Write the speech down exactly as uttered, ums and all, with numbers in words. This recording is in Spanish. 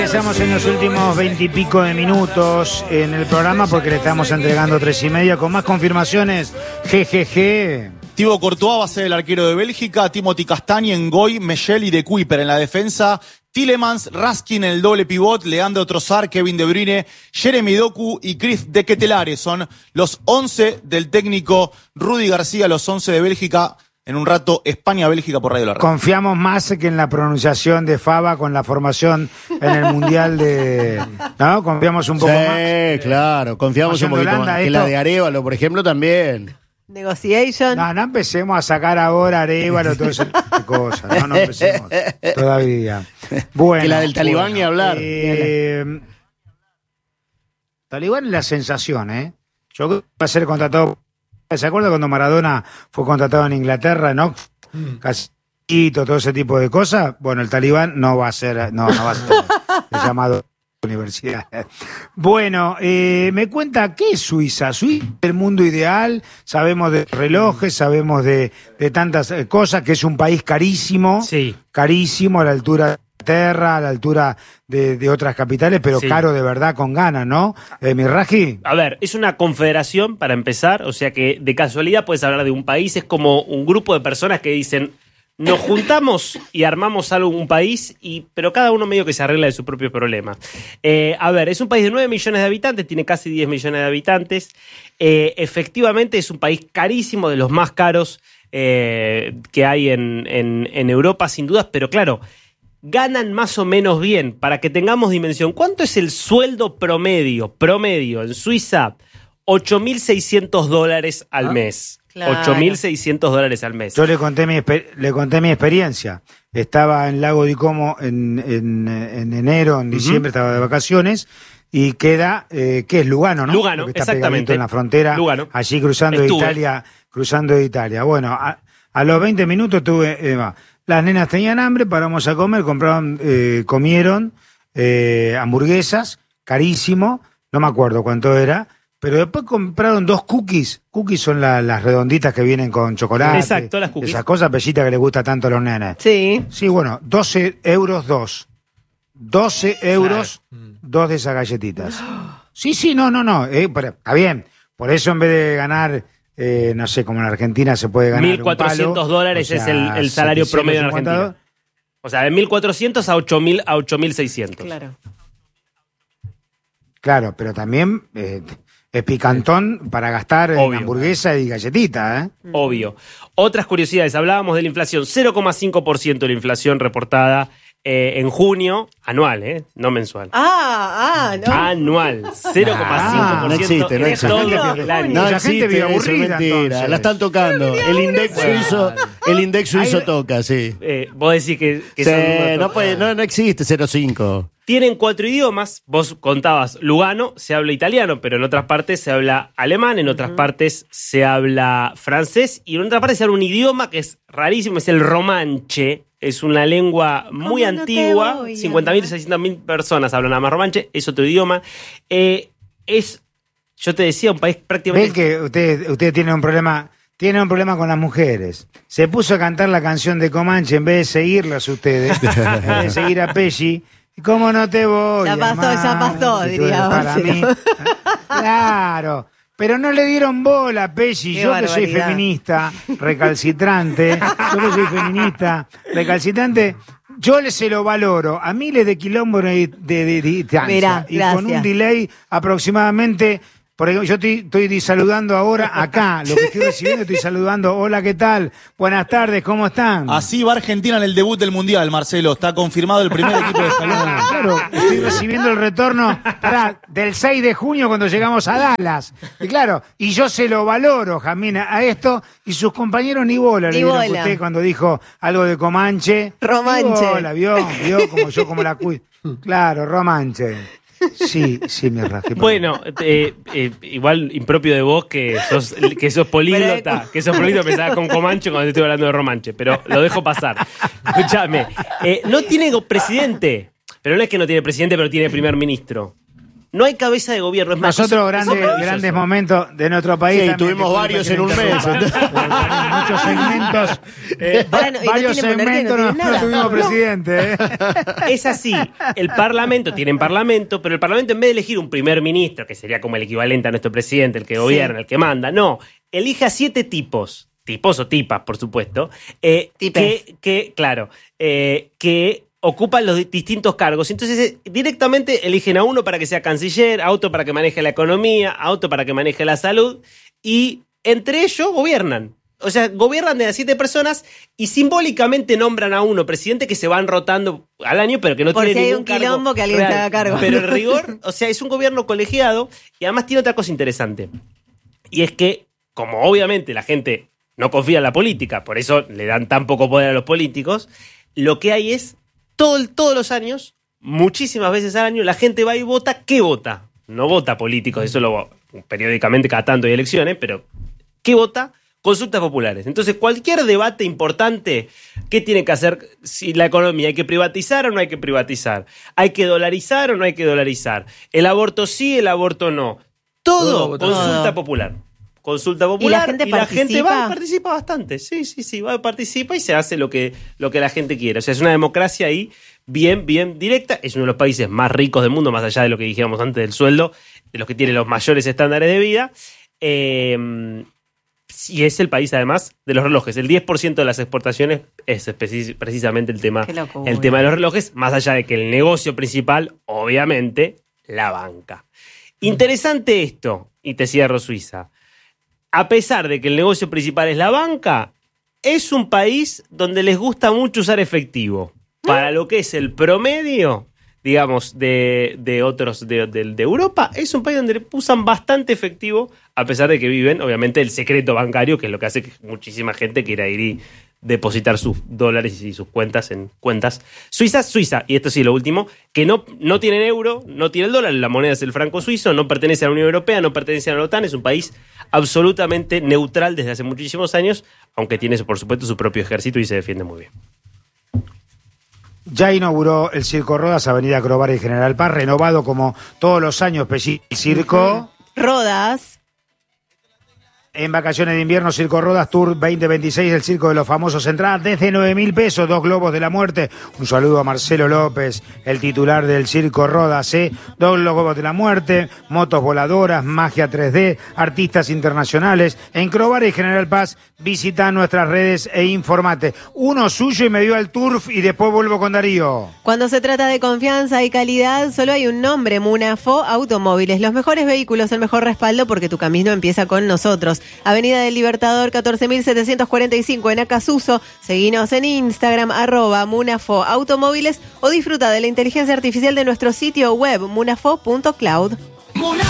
Estamos en los últimos veintipico de minutos en el programa porque le estamos entregando tres y media con más confirmaciones. Jejeje. Thibaut Courtois va a ser el arquero de Bélgica, Timothy Castagne, Ngoy, Mechel y De Kuyper en la defensa, Tielemans, Raskin en el doble pivot, Leandro Trossard, Kevin De Bruyne, Jeremy Doku y Chris de Ketelaere. Son los once del técnico Rudy García, los once de Bélgica. En un rato, España-Bélgica por Radio La Red. Confiamos más que en la pronunciación de Faba con la formación en el Mundial de... ¿No? Confiamos un poco sí, más. Sí, claro. Confiamos un poquito Holanda, más. esto... Que la de Arévalo, por ejemplo, también. Negotiation. No, no empecemos a sacar ahora Arévalo, todo ese tipo de cosas. No, no empecemos todavía. Bueno, que la del Talibán bueno, ni hablar. Eh, Talibán es la sensación, ¿eh? Yo creo que va a ser contratado... ¿Se acuerda cuando Maradona fue contratado en Inglaterra, no? Mm. Casito, todo ese tipo de cosas. Bueno, el Talibán no va a ser, no, no va a ser el llamado universidad. Bueno, eh, me cuenta, ¿qué es Suiza? Suiza es el mundo ideal, sabemos de relojes, sabemos de, de tantas cosas, que es un país carísimo, sí. carísimo a la altura de Inglaterra, a la altura de, de otras capitales, pero sí. Caro de verdad, con ganas, ¿no? Eh, Miraji. A ver, es una confederación para empezar, o sea que de casualidad puedes hablar de un país, es como un grupo de personas que dicen, nos juntamos y armamos algo, un país, y, pero cada uno medio que se arregla de su propio problema. Eh, a ver, es un país de nueve millones de habitantes, tiene casi diez millones de habitantes, eh, efectivamente es un país carísimo, de los más caros eh, que hay en, en, en Europa, sin dudas, pero claro, ganan más o menos bien, para que tengamos dimensión. ¿Cuánto es el sueldo promedio, promedio en Suiza? ocho mil seiscientos dólares al ¿Ah? mes. Claro. ocho mil seiscientos dólares al mes. Yo le conté mi, le conté mi experiencia. Estaba en Lago di Como en, en, en enero, en diciembre, uh-huh. Estaba de vacaciones. Y queda, eh, ¿qué es? Lugano, ¿no? Lugano, que está exactamente. En la frontera, Lugano. Allí cruzando de Italia, cruzando de Italia. Bueno, a, a los veinte minutos tuve... Eh, Las nenas tenían hambre, paramos a comer, compraron, eh, comieron eh, hamburguesas, carísimo, no me acuerdo cuánto era, pero después compraron dos cookies. Cookies son la, las redonditas que vienen con chocolate. Exacto, las cookies. Esas cosas pellitas que les gusta tanto a los nenes. Sí. Sí, bueno, doce euros dos. doce euros claro. Dos de esas galletitas. Sí, sí, no, no, no, eh, pero, está bien. Por eso en vez de ganar... Eh, no sé, como en Argentina se puede ganar mil cuatrocientos dólares, o sea, es el, el salario promedio en Argentina. O sea, de mil cuatrocientos a ocho mil a ocho mil seiscientos. Claro. Claro, pero también eh, es picantón para gastar Obvio. En hamburguesa y galletita, ¿eh? Obvio. Otras curiosidades, hablábamos de la inflación, cero coma cinco por ciento de la inflación reportada Eh, en junio, anual, ¿eh? No mensual. Ah, ah, no. Anual, cero coma cinco por ciento. Ah, no existe, no existe. Todo el año. No la existe, gente vive aburrida, es mentira. entonces. La están tocando. El index suizo, el index suizo toca, sí. Eh, vos decís que, que sí, son no, puede, no, no existe cero coma cinco. Tienen cuatro idiomas. Vos contabas Lugano, se habla italiano, pero en otras partes se habla alemán, en otras uh-huh. partes se habla francés y en otras partes se habla un idioma que es rarísimo, es el romanche. Es una lengua muy antigua, no cincuenta mil, seiscientas mil personas hablan nada más romanche, es otro idioma. Eh, es, yo te decía, un país prácticamente... Ven que ustedes usted tienen un problema... Tiene un problema con las mujeres. Se puso a cantar la canción de Comanche en vez de seguirlas ustedes, en vez de seguir a Pesci. ¿Cómo no te voy ya a pasó, amar? ya pasó, diría. Para mí. Claro. Pero no le dieron bola, Pesci. Yo barbaridad. Que soy feminista, recalcitrante, yo que soy feminista, recalcitrante, yo le se lo valoro a miles de kilómetros de, de, de distancia. Mirá, y gracias. con un delay aproximadamente... Por ejemplo, yo estoy, estoy saludando ahora acá, lo que estoy recibiendo, estoy saludando. Hola, ¿qué tal? Buenas tardes, ¿cómo están? Así va Argentina en el debut del Mundial, Marcelo. Está confirmado el primer equipo de Scaloni. Claro, estoy recibiendo el retorno pará, del seis de junio cuando llegamos a Dallas. Y claro, y yo se lo valoro, Jamina, a esto, y sus compañeros ni bola ni le dieron bola. A usted cuando dijo algo de Comanche. Romanche. Ni bola, vio, vio como yo, como la cuido. Claro, Romanche. Sí, sí, mi raje. Bueno, eh, eh, igual impropio de vos que sos, que sos políglota, que sos políglota, pensaba con Comanche cuando estoy hablando de Romanche, pero lo dejo pasar. Escúchame, eh, no tiene presidente, pero no es que no tiene presidente, pero tiene primer ministro. No hay cabeza de gobierno. Es más, Nosotros, eso- grandes, eso es maravilloso. grandes momentos de nuestro país. Sí, también, tuvimos disculpe varios que en le un mes. interrumpa, pero muchos segmentos. eh, Ahora no- y no varios tiene monarquía, segmentos no no, tiene no nada. tuvimos presidente. ¿eh? Es así. El Parlamento, tienen Parlamento, pero el Parlamento, en vez de elegir un primer ministro, que sería como el equivalente a nuestro presidente, el que gobierna, el que manda, no. Elige a siete tipos, tipos o tipas, por supuesto, eh, Tipes. que, que, claro, eh, que ocupan los di- distintos cargos. Entonces, eh, directamente eligen a uno para que sea canciller, a otro para que maneje la economía, a otro para que maneje la salud, y entre ellos gobiernan. O sea, gobiernan de las siete personas y simbólicamente nombran a uno presidente que se van rotando al año, pero que no Por tiene si hay ningún un cargo quilombo que alguien se real. haga cargo. Pero en rigor, o sea, es un gobierno colegiado y además tiene otra cosa interesante. Y es que, como obviamente la gente no confía en la política, por eso le dan tan poco poder a los políticos, lo que hay es, todo, el- todos los años, muchísimas veces al año, la gente va y vota. ¿Qué vota? No vota políticos, eso lo periódicamente cada tanto hay elecciones, pero ¿qué vota? Consultas populares. Entonces, cualquier debate importante, ¿qué tiene que hacer si la economía? ¿Hay que privatizar o no hay que privatizar? ¿Hay que dolarizar o no hay que dolarizar? ¿El aborto sí, el aborto no? Todo, Todo, consulta todo. popular. Consulta popular. gente la gente participa? va, participa bastante. Sí, sí, sí, va, participa y se hace lo que, lo que la gente quiere. O sea, es una democracia ahí bien, bien directa. Es uno de los países más ricos del mundo, más allá de lo que dijimos antes del sueldo, de los que tienen los mayores estándares de vida. Eh, y es el país, además, de los relojes. El diez por ciento de las exportaciones es especi- precisamente el tema, Qué locura. el tema de los relojes, más allá de que el negocio principal, obviamente, la banca. Interesante esto, y te cierro Suiza. A pesar de que el negocio principal es la banca, es un país donde les gusta mucho usar efectivo. Para lo que es el promedio, digamos, de, de otros de, de- de Europa, es un país donde usan bastante efectivo, a pesar de que viven, obviamente, el secreto bancario, que es lo que hace que muchísima gente quiera ir y depositar sus dólares y sus cuentas en cuentas. Suiza, Suiza, y esto sí, lo último, que no, no tienen euro, no tiene el dólar, la moneda es el franco suizo, no pertenece a la Unión Europea, no pertenece a la OTAN, es un país absolutamente neutral desde hace muchísimos años, aunque tiene, por supuesto, su propio ejército y se defiende muy bien. Ya inauguró el Circo Rodas, Avenida Crobar y General Paz, renovado como todos los años Pellici Circo. Rodas. En vacaciones de invierno, Circo Rodas Tour veinte veintiséis, el Circo de los Famosos, entrada desde nueve mil pesos, dos globos de la muerte. Un saludo a Marcelo López, el titular del Circo Rodas, ¿eh? Dos globos de la muerte, motos voladoras, magia tres D, artistas internacionales. En Crobar y General Paz, visita nuestras redes e informate. Uno suyo y me dio al turf y después vuelvo con Darío. Cuando se trata de confianza y calidad, solo hay un nombre: Munafo Automóviles. Los mejores vehículos, el mejor respaldo, porque tu camino empieza con nosotros. Avenida del Libertador catorce mil setecientos cuarenta y cinco en Acasuso. Seguinos en Instagram, arroba Munafo Automóviles, o disfruta de la inteligencia artificial de nuestro sitio web, munafo punto cloud. Munafo.